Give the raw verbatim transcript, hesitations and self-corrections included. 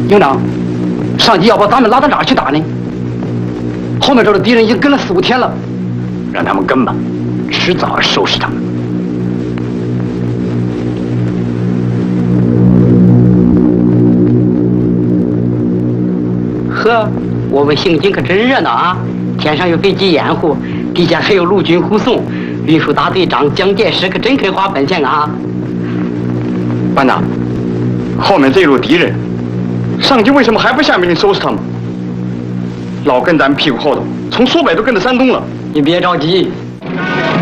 营长，上级要把咱们拉到哪儿去打呢？后面这的敌人已经跟了四五天了， 让他们跟吧，迟早收拾他们。 呵，我们行军可真热闹啊！天上有飞机掩护，地下还有陆军护送，运输大队长蒋介石可真肯花本钱啊！ 班长，后面这一路敌人，上级为什么还不下命令收拾他们？老跟咱们屁股后头，从苏北都跟到山东了。 你别着急，